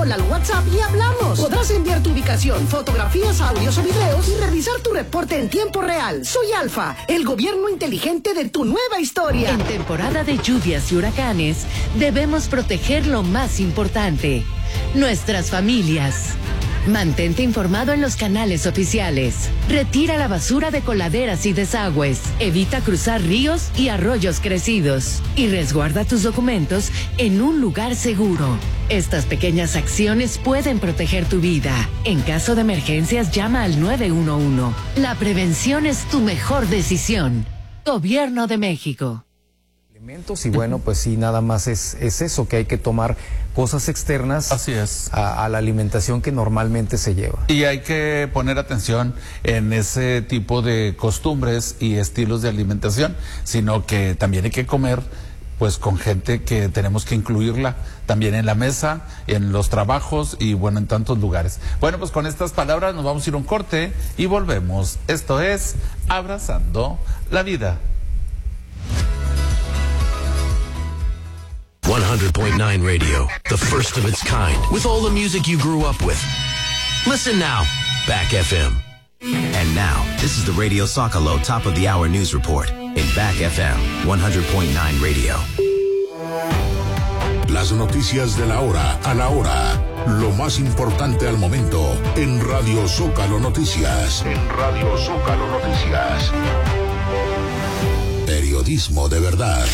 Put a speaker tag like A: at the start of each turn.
A: Hola al WhatsApp y hablamos. Podrás enviar tu ubicación, fotografías, audios o videos y revisar tu reporte en tiempo real. Soy Alfa, el gobierno inteligente de tu nueva historia.
B: En temporada de lluvias y huracanes, debemos proteger lo más importante: nuestras familias. Mantente informado en los canales oficiales. Retira la basura de coladeras y desagües. Evita cruzar ríos y arroyos crecidos. Y resguarda tus documentos en un lugar seguro. Estas pequeñas acciones pueden proteger tu vida. En caso de emergencias, llama al 911. La prevención es tu mejor decisión. Gobierno de México.
C: Y bueno, pues sí, nada más es eso, que hay que tomar cosas externas.
D: Así es.
C: A la alimentación que normalmente se lleva.
D: Y hay que poner atención en ese tipo de costumbres y estilos de alimentación, sino que también hay que comer pues con gente que tenemos que incluirla también en la mesa, en los trabajos y bueno, en tantos lugares. Bueno, pues con estas palabras nos vamos a ir a un corte y volvemos. Esto es Abrazando la Vida.
E: 100.9 Radio, the first of its kind, with all the music you grew up with. Listen now, Back FM.
F: And now, this is the Radio Zócalo Top of the Hour News Report in Back FM 100.9 Radio.
G: Las noticias de la hora a la hora. Lo más importante al momento en Radio Zócalo Noticias. En Radio Zócalo Noticias. Periodismo de verdad.